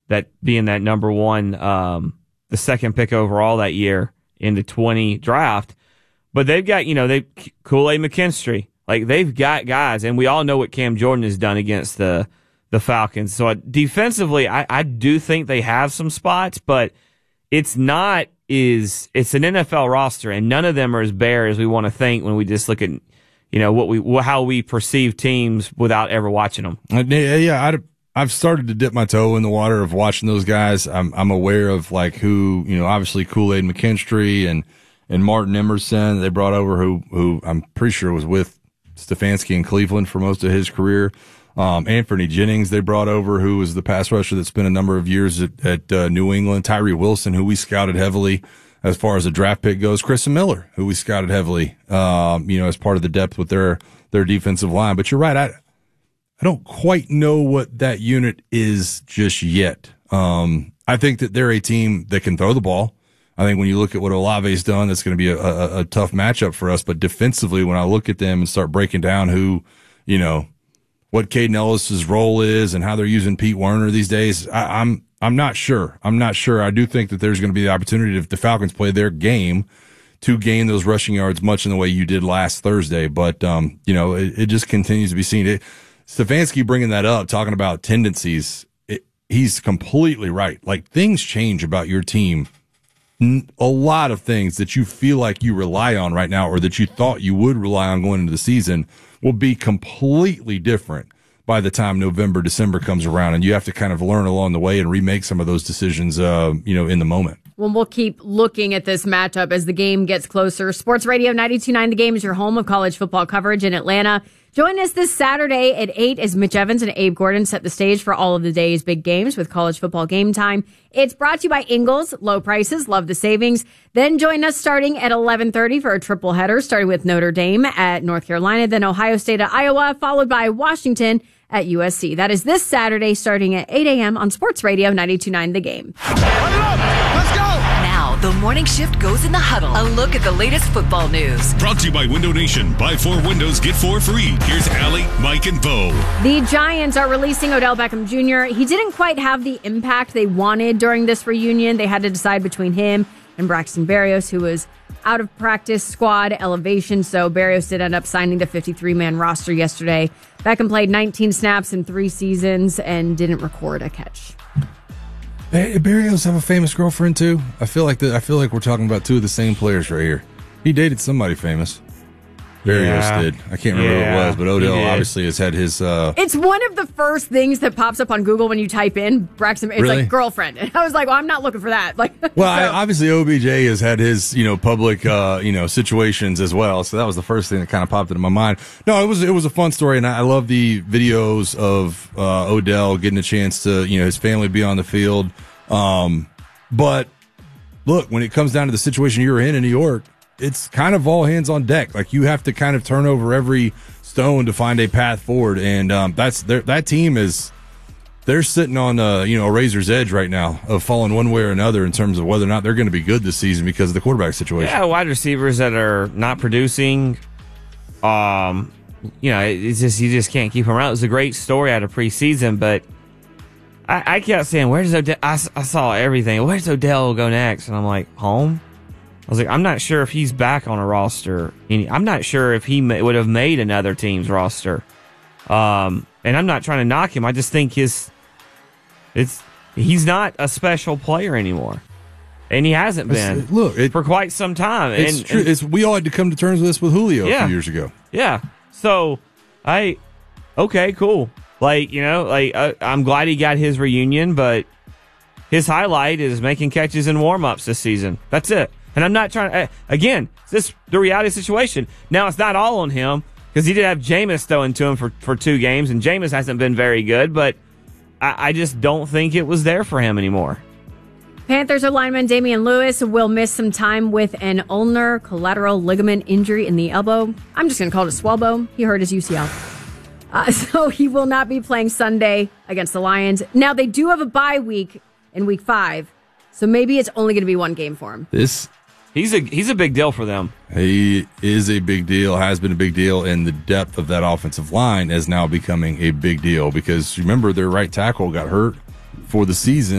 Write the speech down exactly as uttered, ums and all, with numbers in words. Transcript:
that being that number one, um, the second pick overall that year in the twenty draft. But they've got, you know, they Kool-Aid McKinstry. Like, they've got guys, and we all know what Cam Jordan has done against the the Falcons. So uh, defensively, I, I do think they have some spots, but it's not is it's an N F L roster, and none of them are as bare as we want to think when we just look at, you know, what we how we perceive teams without ever watching them. Uh, yeah, I'd, I've started to dip my toe in the water of watching those guys. I'm I'm aware of like who, you know, obviously Kool-Aid McKinstry and and Martin Emerson they brought over, who who I'm pretty sure was with Stefanski in Cleveland for most of his career. Um, Anthony Jennings they brought over, who was the pass rusher that spent a number of years at, at uh, New England. Tyree Wilson, who we scouted heavily as far as the draft pick goes. Kristen Miller, who we scouted heavily, um, you know, as part of the depth with their their defensive line. But you're right, I I don't quite know what that unit is just yet. Um, I think that they're a team that can throw the ball. I think when you look at what Olave's done, that's going to be a, a, a tough matchup for us. But defensively, when I look at them and start breaking down who, you know, what Caden Ellis's role is and how they're using Pete Werner these days, I, I'm I'm not sure. I'm not sure. I do think that there's going to be the opportunity, if the Falcons play their game, to gain those rushing yards much in the way you did last Thursday. But, um, you know, it, it just continues to be seen. It, Stefanski bringing that up, talking about tendencies, it, he's completely right. Like, things change about your team. A lot of things that you feel like you rely on right now, or that you thought you would rely on going into the season, will be completely different by the time November, December comes around, and you have to kind of learn along the way and remake some of those decisions, uh, you know, in the moment. Well, we'll keep looking at this matchup as the game gets closer. Sports Radio ninety-two point nine The Game is your home of college football coverage in Atlanta. Join us this Saturday at eight as Mitch Evans and Abe Gordon set the stage for all of the day's big games with college football game time. It's brought to you by Ingles. Low prices, love the savings. Then join us starting at eleven thirty for a triple header, starting with Notre Dame at North Carolina, then Ohio State at Iowa, followed by Washington at U S C. That is this Saturday starting at eight a.m. on Sports Radio ninety-two point nine The Game. Let's go! Now, the morning shift goes in the huddle. A look at the latest football news. Brought to you by Window Nation. Buy four windows, get four free. Here's Allie, Mike, and Bo. The Giants are releasing Odell Beckham Junior He didn't quite have the impact they wanted during this reunion. They had to decide between him and Braxton Berrios, who was out of practice squad elevation. So Berrios did end up signing the fifty-three man roster yesterday. Beckham played nineteen snaps in three seasons and didn't record a catch. Hey, Berrios have a famous girlfriend too. I feel like the, I feel like we're talking about two of the same players right here. He dated somebody famous. Berrios Yeah. did. I can't remember Yeah, who it was, but Odell he did. obviously has had his. Uh, It's one of the first things that pops up on Google when you type in Braxton. It's Really? like girlfriend. And I was like, well, I'm not looking for that. Like, well, I, so- obviously O B J has had his, you know, public, uh, you know, situations as well. So that was the first thing that kind of popped into my mind. No, it was it was a fun story, and I, I love the videos of uh, Odell getting a chance to, you know, his family be on the field. Um, but look, when it comes down to the situation you're in in New York, it's kind of all hands on deck. Like, you have to kind of turn over every stone to find a path forward, and um, that's that team is they're sitting on uh, you know a razor's edge right now of falling one way or another in terms of whether or not they're going to be good this season because of the quarterback situation. Yeah, wide receivers that are not producing. Um, you know, it's just you just can't keep them around. It was a great story out of preseason, but I, I kept saying, "Where's Odell?" I, I saw everything. Where's Odell go next? And I'm like, home. I was like, I'm not sure if he's back on a roster. I'm not sure if he would have made another team's roster. Um, and I'm not trying to knock him. I just think his, it's he's not a special player anymore, and he hasn't been. It's, look, it, for quite some time. It's and, true. and, it's we all had to come to terms with this with Julio yeah, a few years ago. Yeah. So, I okay, cool. Like you know, like uh, I'm glad he got his reunion, but his highlight is making catches in warm-ups this season. That's it. And I'm not trying to, uh, again, this the reality situation. Now, it's not all on him, because he did have Jameis throwing to him for, for two games, and Jameis hasn't been very good, but I, I just don't think it was there for him anymore. Panthers lineman Damian Lewis will miss some time with an ulnar collateral ligament injury in the elbow. I'm just going to call it a swelbo. He hurt his U C L. Uh, so he will not be playing Sunday against the Lions. Now, they do have a bye week in week five, so maybe it's only going to be one game for him. This He's a he's a big deal for them. He is a big deal, has been a big deal, and the depth of that offensive line is now becoming a big deal because remember their right tackle got hurt for the season.